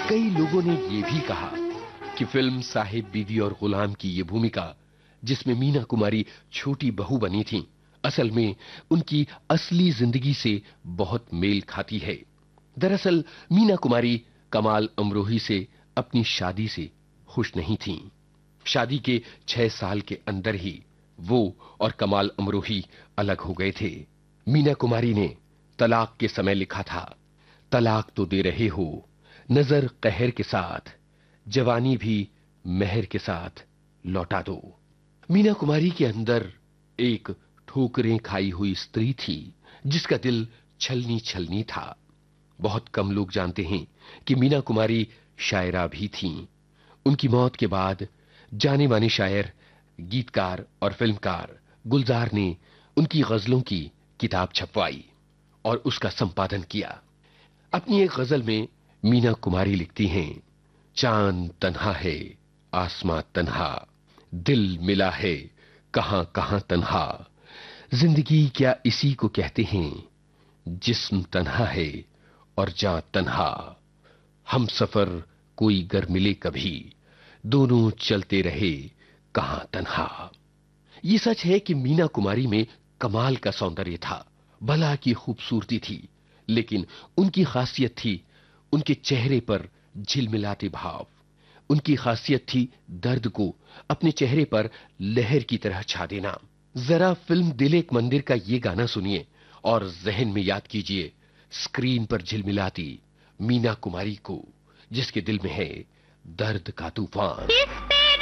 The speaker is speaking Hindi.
कई लोगों ने यह भी कहा कि फिल्म साहिब बीवी और गुलाम की ये भूमिका, जिसमें मीना कुमारी छोटी बहू बनी थीं, असल में उनकी असली जिंदगी से बहुत मेल खाती है। दरअसल मीना कुमारी कमाल अमरोही से अपनी शादी से खुश नहीं थीं। शादी के 6 साल के अंदर ही वो और कमाल अमरोही अलग हो गए थे। मीना कुमारी ने तलाक के समय लिखा था, तलाक तो दे रहे हो नजर कहर के साथ, जवानी भी मेहर के साथ लौटा दो। मीना कुमारी के अंदर एक ठोकरें खाई हुई स्त्री थी जिसका दिल छलनी छलनी था। बहुत कम लोग जानते हैं कि मीना कुमारी शायरा भी थीं। उनकी मौत के बाद जाने माने शायर, गीतकार और फिल्मकार गुलजार ने उनकी गजलों की किताब छपवाई और उसका संपादन किया। अपनी एक गजल में मीना कुमारी लिखती हैं, चांद तन्हा है, आसमां तन्हा, दिल मिला है कहां कहां तन्हा, जिंदगी क्या इसी को कहते हैं, जिस्म तन्हा है और जान तन्हा, हम सफर कोई गर मिले कभी, दोनों चलते रहे कहां तन्हा। ये सच है कि मीना कुमारी में कमाल का सौंदर्य था, भला की खूबसूरती थी, लेकिन उनकी खासियत थी उनके चेहरे पर झिलमिलाते भाव। उनकी खासियत थी दर्द को अपने चेहरे पर लहर की तरह छा देना। जरा फिल्म दिल एक मंदिर का ये गाना सुनिए और जहन में याद कीजिए स्क्रीन पर झिलमिलाती मीना कुमारी को, जिसके दिल में है दर्द का तूफान।